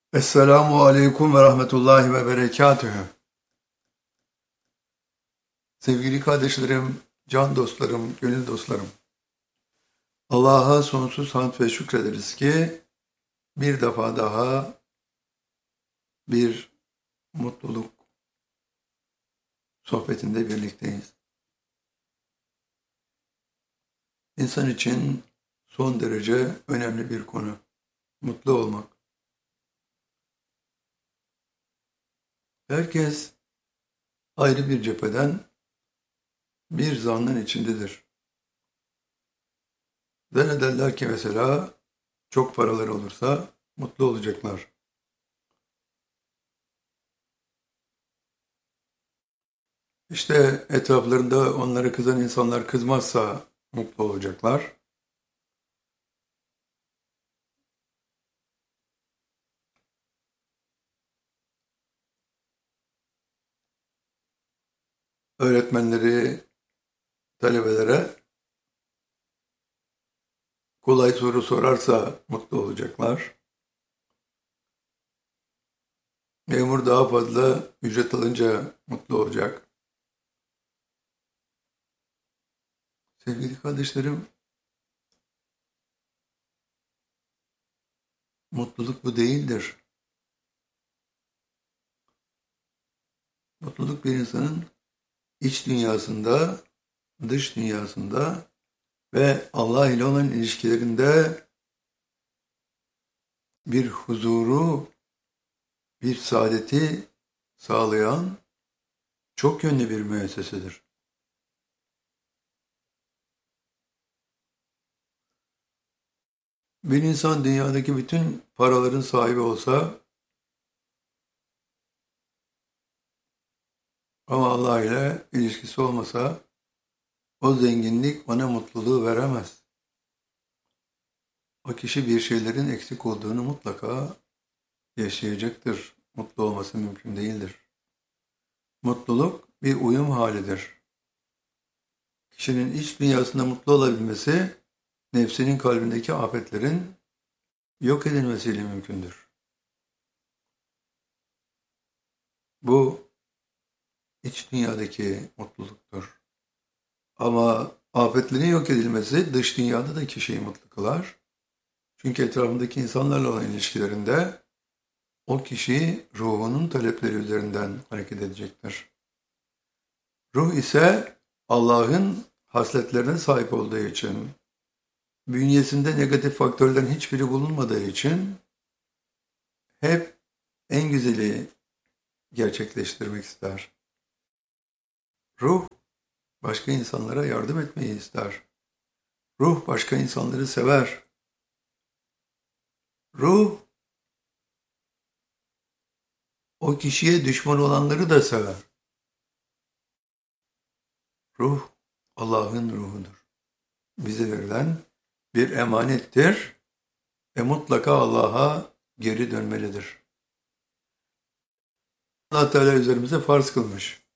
Esselamu aleyküm ve rahmetullahi ve berekatühü. Sevgili kardeşlerim, can dostlarım, gönül dostlarım. Allah'a sonsuz hamd ve şükrederiz ki bir defa daha bir mutluluk sohbetinde birlikteyiz. İnsan için son derece önemli bir konu. Mutlu olmak. Herkes ayrı bir cepheden bir zannın içindedir. Zannederler ki mesela çok paraları olursa mutlu olacaklar. İşte etraflarında onlara kızan insanlar kızmazsa mutlu olacaklar. Öğretmenleri talebelere kolay soru sorarsa mutlu olacaklar. Memur daha fazla ücret alınca mutlu olacak. Sevgili kardeşlerim, mutluluk bu değildir. Mutluluk bir insanın iç dünyasında, dış dünyasında ve Allah ile olan ilişkilerinde bir huzuru, bir saadeti sağlayan çok yönlü bir müessesedir. Bir insan dünyadaki bütün paraların sahibi olsa ama Allah ile ilişkisi olmasa o zenginlik ona mutluluğu veremez. O kişi bir şeylerin eksik olduğunu mutlaka yaşayacaktır. Mutlu olması mümkün değildir. Mutluluk bir uyum halidir. Kişinin iç dünyasında mutlu olabilmesi, nefsinin kalbindeki afetlerin yok edilmesiyle mümkündür. Bu iç dünyadaki mutluluktur. Ama afetlerin yok edilmesi dış dünyada da kişiyi mutlu kılar. Çünkü etrafındaki insanlarla olan ilişkilerinde o kişi ruhunun talepleri üzerinden hareket edecektir. Ruh ise Allah'ın hasletlerine sahip olduğu için, bünyesinde negatif faktörlerin hiçbiri bulunmadığı için hep en güzeli gerçekleştirmek ister. Ruh başka insanlara yardım etmeyi ister. Ruh başka insanları sever. Ruh o kişiye düşman olanları da sever. Ruh Allah'ın ruhudur. Bize verilen bir emanettir ve mutlaka Allah'a geri dönmelidir. Allah Teala üzerimize farz kılmış.